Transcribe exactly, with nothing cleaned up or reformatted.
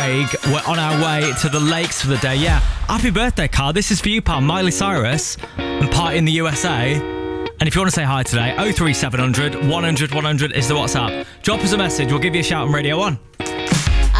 Craig. We're on our way to the lakes for the day. Yeah, happy birthday, Carl. This is for you, pal. Miley Cyrus and Party in the U S A. And if you want to say hi today, oh three seven hundred, one hundred, one hundred is the WhatsApp. Drop us a message. We'll give you a shout on Radio one.